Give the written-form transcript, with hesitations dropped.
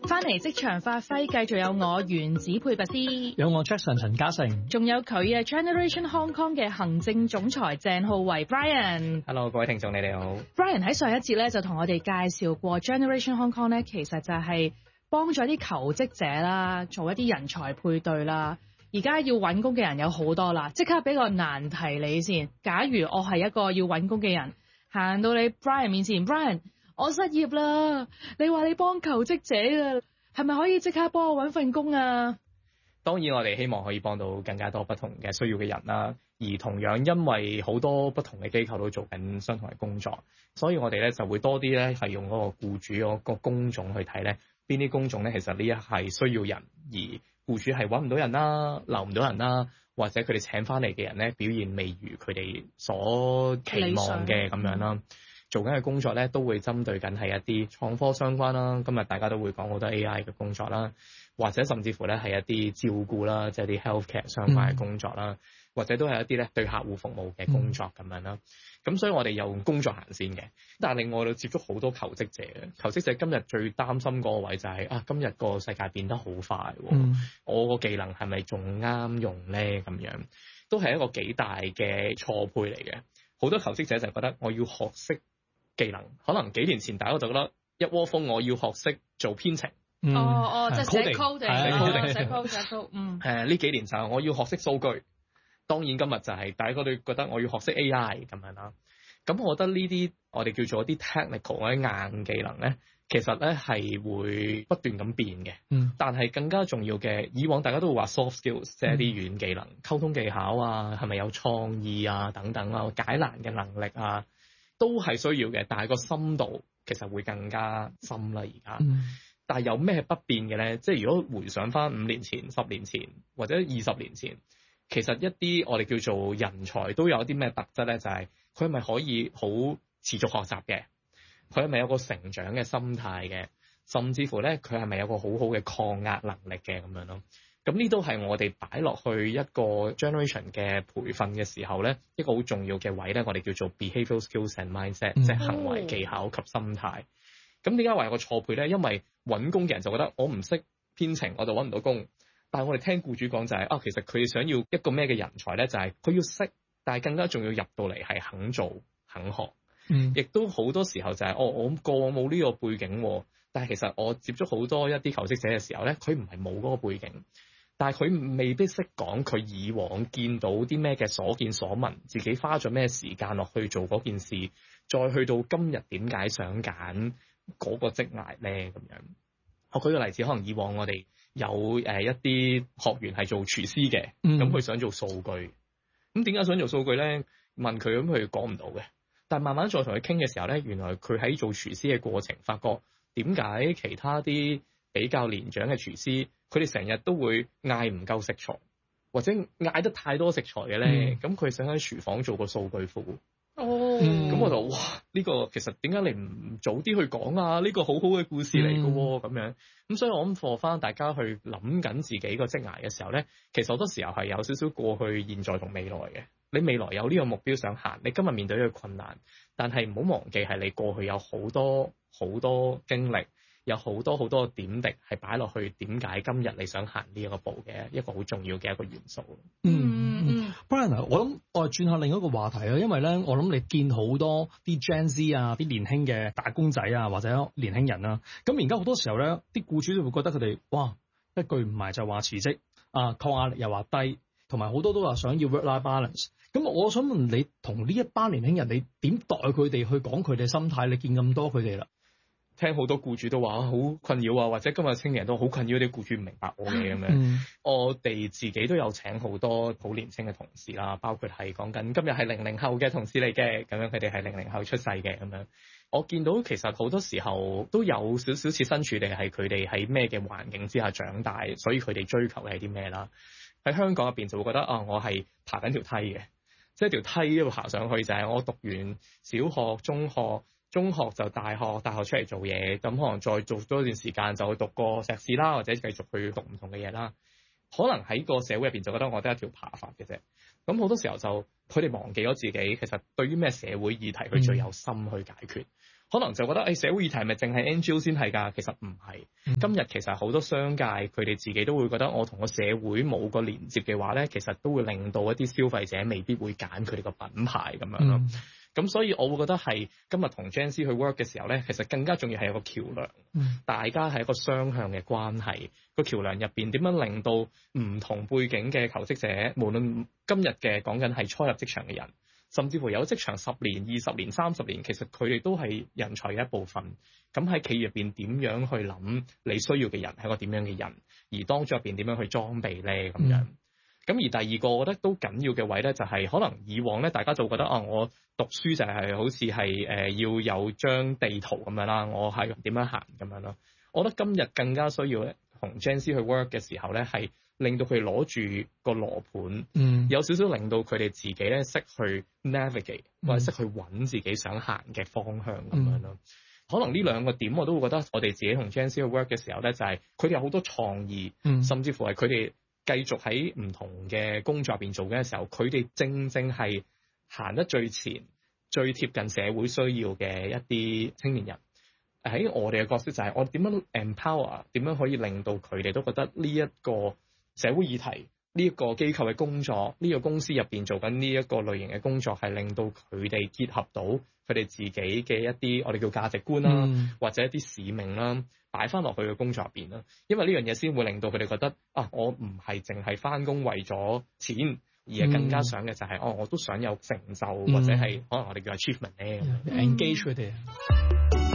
翻嚟職場發揮，繼續有我原子配拔斯， 有我 Jackson 陳嘉誠， 仲有佢嘅 Generation Hong Kong 嘅行政總裁鄭浩維 Brian。 Hello， 各位聽眾，你哋好。 Brian 喺上一節咧就同我哋介紹過 Generation Hong Kong 咧，其實就係幫咗啲求職者啦，做一啲人才配對啦。而家要揾工嘅人有好多啦，即刻俾個難題你先。假如我係一個要揾工嘅人，行到你 Brian 面前 ，Brian， 我失業啦，你話你幫求職者啊，係咪可以即刻幫我揾份工啊？ 當然我哋希望可以幫到更加多不同嘅需要嘅人啦，而同樣因為好多不同嘅機構都做緊相同嘅工作，所以我哋咧就會多啲咧係用嗰個僱主嗰個工種去睇咧，邊啲工種咧其實呢一係需要人，而僱主係揾唔到人啦，留唔到人啦，或者佢哋請翻嚟嘅人咧表現未如佢哋所期望嘅咁樣啦。做緊嘅工作咧都會針對緊係一啲創科相關啦，今日大家都會講好多 AI 嘅工作啦，或者甚至乎咧係一啲照顧啦，即係啲 healthcare 相關嘅工作啦，或者都係一啲咧對客戶服務嘅工作咁樣啦。咁所以我哋又用工作行先嘅，但係另外我哋接觸好多求職者嘅，求職者今日最擔心嗰個位就係今日個世界變得好快，我個技能係咪仲啱用咧？咁樣都係一個幾大嘅錯配嚟嘅。好多求職者就覺得我要學識技能，可能幾年前大家就覺得一窩蜂我要學識做編程， 即係寫 coding，寫 code， 呢幾年就係我要學識數據。當然今日就係大家都覺得我要學識 AI 咁樣啦。咁我覺得呢啲我哋叫做啲 technical 或者硬技能咧，其實咧係會不斷咁變嘅。但係更加重要嘅，以往大家都會話 soft skills， 即係啲軟技能，溝通技巧啊，係咪有創意啊等等啊，解難嘅能力啊，都係需要嘅。但係個深度其實會更加深啦而家。但係有咩不變嘅咧？即係如果回想翻5年前、10年前或者20年前，其實一啲我哋叫做人才都有啲咩特質咧？就係佢係咪可以好持續學習嘅？佢係咪有個成長嘅心態嘅？甚至乎咧，佢係咪有個好好嘅抗壓能力嘅咁樣咯？咁呢都係我哋擺落去一個 generation 嘅培訓嘅時候咧，一個好重要嘅位咧，我哋叫做 behavioral skills and mindset，即係行為技巧及心態。咁點解話有個錯配咧？因為揾工嘅人就覺得我唔識編程，我就揾唔到工。但係我哋聽僱主講就係其實佢哋想要一個咩嘅人才咧？就係佢要識，但係更加重要入到嚟係肯做肯學。亦都好多時候就係我過往冇呢個背景，但係其實我接觸好多一啲求職者嘅時候咧，佢唔係冇嗰個背景，但係佢未必識講佢以往見到啲咩嘅所見所聞，自己花咗咩時間落去做嗰件事，再去到今日點解想揀嗰個職涯咧咁樣。我舉個例子，可能以往我哋有一啲學員係做廚師嘅，咁佢想做數據，咁點解想做數據咧？問佢咁佢講唔到嘅，但係慢慢再同佢傾嘅時候咧，原來佢喺做廚師嘅過程，發覺點解其他啲比較年長嘅廚師，佢哋成日都會嗌唔夠食材，或者嗌得太多食材嘅咧，咁佢想喺廚房做個數據庫。咁我就哇，呢個其實點解你唔早啲去講啊？呢個好好嘅故事嚟嘅喎，咁樣。咁所以我諗課翻大家去諗緊自己個職涯嘅時候咧，其實好多時候係有少少過去、現在同未來嘅。你未來有呢個目標想行，你今日面對呢個困難，但係唔好忘記係你過去有好多好多經歷，有好多好多點滴係擺落去，點解今日你想行呢一個步嘅一個好重要嘅一個元素。 Brian， 我諗我轉下另一個話題啊，因為咧我諗你見好多啲 Gen Z 啊，啲年輕嘅打工仔啊，或者年輕人啊，咁而家好多時候咧，啲僱主都會覺得佢哋哇一句唔係就話辭職啊，抗壓力又話低，同埋好多都話想要 work-life balance。咁我想問你，同呢一班年輕人，你點代佢哋去講佢哋心態？你見咁多佢哋啦。 聽好多僱主都話好困擾啊，或者今日青年人都好困擾，啲僱主唔明白我嘅咁樣。我哋自己都有請好多好年輕嘅同事啦，包括係講緊今日係00後嘅同事嚟嘅，咁樣佢哋係00後出世嘅咁樣。我見到其實好多時候都有少少設身處地係佢哋喺咩嘅環境之下長大，所以佢哋追求嘅係啲咩啦？喺香港入邊就會覺得我係爬緊條梯嘅，即係條梯一路爬上去就係我讀完小學、中學就大學，大學出嚟做嘢，咁可能再做多一段時間就去讀個碩士啦，或者繼續去讀唔同嘅嘢啦。可能喺個社會入邊就覺得我得一條爬法嘅啫。咁好多時候就佢哋忘記咗自己其實對於咩社會議題佢最有心去解決。 可能就覺得社會議題係咪淨係 NGO 先係㗎？其實唔係。今日其實好多商界佢哋自己都會覺得我同個社會冇個連接嘅話咧，其實都會令到一啲消費者未必會揀佢哋個品牌咁樣咯。咁所以我會覺得係今日同 Gen Z 去 work 嘅時候咧，其實更加重要係一個橋梁，大家係一個雙向嘅關係。個橋梁入邊點樣令到唔同背景嘅求職者，無論今日嘅講緊係初入職場嘅人，甚至乎有職場10年、20年、30年，其實佢哋都係人才嘅一部分。咁喺企業入邊點樣去諗你需要嘅人係一個點樣嘅人，而當中入邊點樣去裝備咧咁樣。咁而第二個我覺得都緊要嘅位咧，就係可能以往咧大家就覺得我讀書就係好似係要有張地圖咁樣啦，我係點樣行咁樣咯。我覺得今日更加需要咧，同 Gen Z 去 work 嘅時候咧，係令到佢攞住個羅盤，有少少令到佢哋自己咧識去 navigate 或者識去揾自己想行嘅方向咁樣咯。可能呢兩個點我都會覺得我哋自己同 Gen Z 去 work 嘅時候咧，就係佢哋有好多創意，甚至乎係佢哋繼續喺唔同嘅工作入邊做嘅時候，佢哋正正係行得最前、最貼近社會需要嘅一啲青年人。喺我哋嘅角色就係我點樣 empower， 點樣可以令到佢哋都覺得呢一個社會議題、呢一個機構嘅工作、呢個公司入邊做緊呢一個類型嘅工作，係令到佢哋結合到佢哋自己嘅一啲我哋叫價值觀啦，或者一啲使命啦，擺翻落去嘅工作入邊啦。因為呢樣嘢先會令到佢哋覺得我唔係淨係翻工為咗錢，而係更加想嘅就係我都想有成就，或者係可能我哋叫 achievement 咧，engage 佢哋。